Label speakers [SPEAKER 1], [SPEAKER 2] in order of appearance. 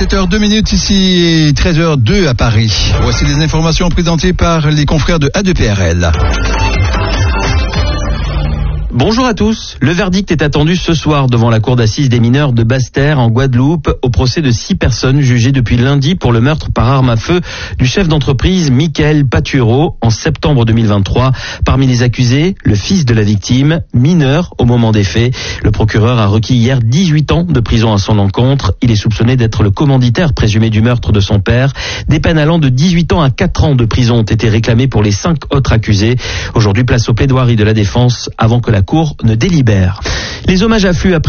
[SPEAKER 1] 7h02 ici, 13h02 à Paris. Voici les informations présentées par les confrères de A2PRL.
[SPEAKER 2] Bonjour à tous. Le verdict est attendu ce soir devant la cour d'assises des mineurs de Basse-Terre en Guadeloupe au procès de 6 personnes jugées depuis lundi pour le meurtre par arme à feu du chef d'entreprise Michael Patureau en septembre 2023. Parmi les accusés, le fils de la victime, mineur au moment des faits. Le procureur a requis hier 18 ans de prison à son encontre. Il est soupçonné d'être le commanditaire présumé du meurtre de son père. Des peines allant de 18 ans à 4 ans de prison ont été réclamées pour les 5 autres accusés. Aujourd'hui, place aux plaidoiries de la défense avant que la Cour ne délibère. Les hommages affluent après